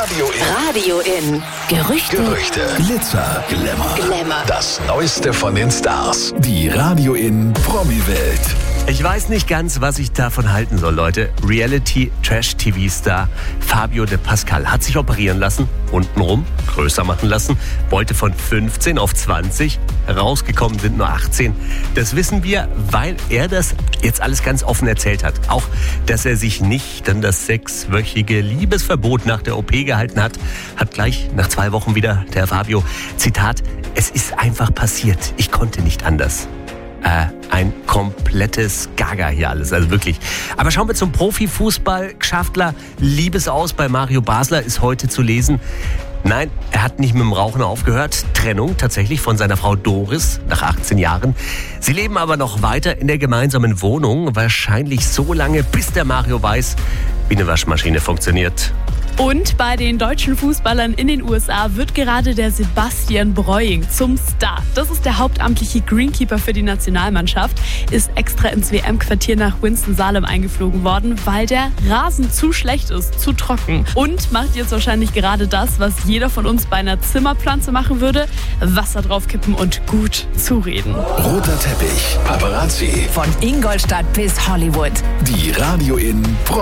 Radio in. Gerüchte. Glitzer, Glamour. Das Neueste von den Stars. Die Radio in Promi-Welt. Ich weiß nicht ganz, was ich davon halten soll, Leute. Reality-Trash-TV-Star Fabio de Pascal hat sich operieren lassen, untenrum größer machen lassen, wollte von 15 auf 20, rausgekommen sind nur 18. Das wissen wir, weil er das jetzt alles ganz offen erzählt hat. Auch, dass er sich nicht an das 6-wöchige Liebesverbot nach der OP gehalten hat, hat gleich nach 2 Wochen wieder der Fabio, Zitat, es ist einfach passiert, ich konnte nicht anders. Ein komplettes Gaga hier alles, also wirklich. Aber schauen wir zum Profifußball. Gschaftler Liebesaus bei Mario Basler ist heute zu lesen. Nein, er hat nicht mit dem Rauchen aufgehört. Trennung tatsächlich von seiner Frau Doris nach 18 Jahren. Sie leben aber noch weiter in der gemeinsamen Wohnung. Wahrscheinlich so lange, bis der Mario weiß, wie eine Waschmaschine funktioniert. Und bei den deutschen Fußballern in den USA wird gerade der Sebastian Breuing zum Star. Das ist der hauptamtliche Greenkeeper für die Nationalmannschaft, ist extra ins WM-Quartier nach Winston-Salem eingeflogen worden, weil der Rasen zu schlecht ist, zu trocken. Und macht jetzt wahrscheinlich gerade das, was jeder von uns bei einer Zimmerpflanze machen würde, Wasser draufkippen und gut zureden. Roter Teppich, Paparazzi. Von Ingolstadt bis Hollywood. Die Radio in